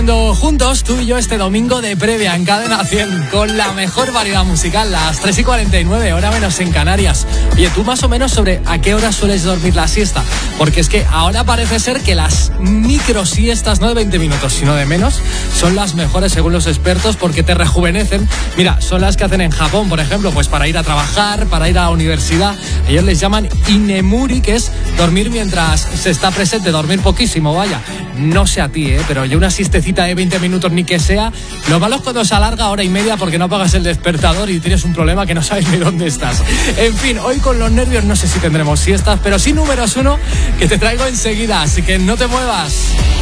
Juntos, tú y yo, este domingo de previa en Cadena 100 con la mejor variedad musical, las 3:49, hora menos en Canarias. Oye, tú más o menos sobre a qué hora sueles dormir la siesta, porque es que ahora parece ser que las micro siestas, no de 20 minutos, sino de menos, son las mejores según los expertos porque te rejuvenecen. Mira, son las que hacen en Japón, por ejemplo, pues para ir a trabajar, para ir a la universidad. Ellos les llaman inemuri, que es dormir mientras se está presente, dormir poquísimo, vaya. No sé a ti, pero yo una siestecita de 20 minutos ni que sea. Lo malo es cuando se alarga hora y media porque no apagas el despertador y tienes un problema que no sabes ni dónde estás. En fin, hoy con los nervios no sé si tendremos siestas, pero sí números 1 que te traigo enseguida, así que no te muevas.